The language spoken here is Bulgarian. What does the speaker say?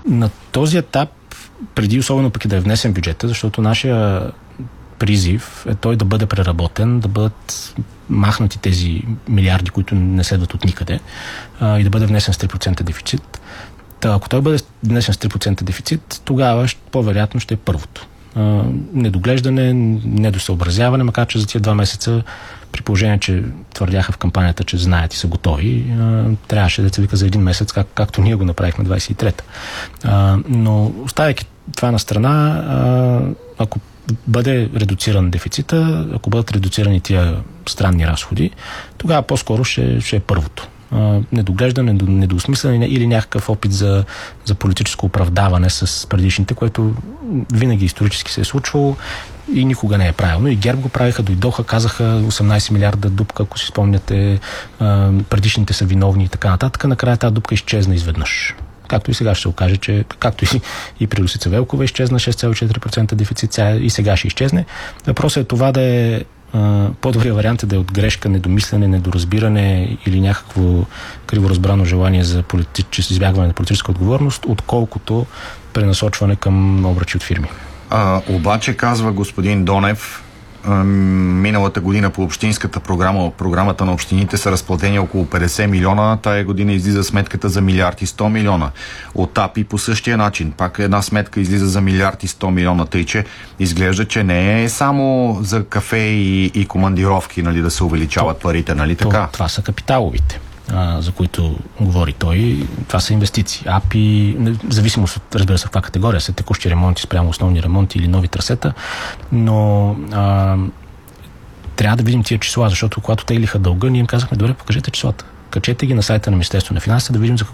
На този етап, преди особено пък и да е внесен бюджета, защото нашия призив е той да бъде преработен, да бъдат махнати тези милиарди, които не следват от никъде, и да бъде внесен с 3% дефицит. Ако той бъде внесен с 3% дефицит, тогава по-вероятно ще е първото. Недоглеждане, недосъобразяване, макар че за тия 2 месеца, при положение, че твърдяха в кампанията, че знаят и са готови, трябваше да се вика за 1 месец, както ние го направихме 23-та. Но оставяйки това на страна, ако бъде редуциран дефицита, ако бъдат редуцирани тия странни разходи, тогава по-скоро ще е първото. Недоглеждане, недоосмислене или някакъв опит за политическо оправдаване с предишните, което винаги исторически се е случвало и никога не е правилно. И ГЕРБ го правиха, дойдоха, казаха 18 милиарда дупка, ако си спомняте, предишните са виновни и така нататък. Накрая тази дупка изчезна изведнъж. Както и сега ще се окаже, че както и при Росица Велкова изчезна 6,4% дефицит, и сега ще изчезне. Въпросът е това да е по-добрият вариант е да е от грешка, недомислене, недоразбиране или някакво криворазбрано желание за избягване на политическа отговорност, отколкото пренасочване към обръчи от фирми. Обаче, казва господин Донев, миналата година по общинската програмата на общините са разплатени около 50 милиона, тая година излиза сметката за 1,1 милиарда. От АПИ по същия начин, пак една сметка излиза за 1,1 милиарда, тъй че изглежда, че не е само за кафе и командировки, нали, да се увеличават парите, нали така? Това са капиталовите, за които говори той. Това са инвестиции. АПИ, в зависимост от, разбира се, в каква категория са текущи ремонти спрямо основни ремонти или нови трасета, но трябва да видим тия числа, защото когато теглиха дълга, ние им казахме, добре, покажете числата. Качете ги на сайта на Министерството на финансите, да видим за